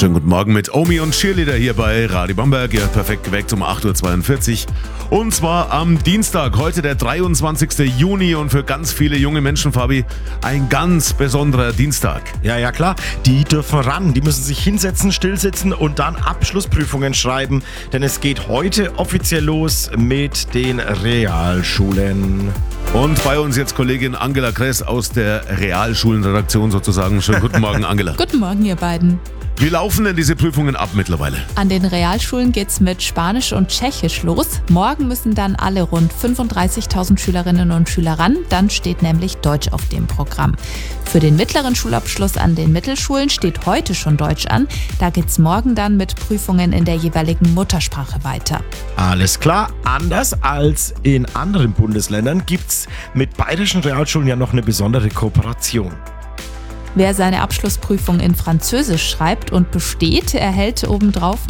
Schönen guten Morgen mit Omi und Cheerleader hier bei Radio Bamberg. Ihr perfekt geweckt um 8.42 Uhr. Und zwar am Dienstag, heute der 23. Juni und für ganz viele junge Menschen, Fabi, ein ganz besonderer Dienstag. Ja, klar. Die dürfen ran. Die müssen sich hinsetzen, stillsitzen und dann Abschlussprüfungen schreiben. Denn es geht heute offiziell los mit den Realschulen. Und bei uns jetzt Kollegin Angela Kress aus der Realschulenredaktion sozusagen. Schönen guten Morgen, Angela. Guten Morgen, ihr beiden. Wie laufen denn diese Prüfungen ab mittlerweile? An den Realschulen geht's mit Spanisch und Tschechisch los. Morgen müssen dann alle rund 35.000 Schülerinnen und Schüler ran. Dann steht nämlich Deutsch auf dem Programm. Für den mittleren Schulabschluss an den Mittelschulen steht heute schon Deutsch an. Da geht's morgen dann mit Prüfungen in der jeweiligen Muttersprache weiter. Alles klar. Anders als in anderen Bundesländern gibt's mit bayerischen Realschulen ja noch eine besondere Kooperation. Wer seine Abschlussprüfung in Französisch schreibt und besteht, erhält obendrauf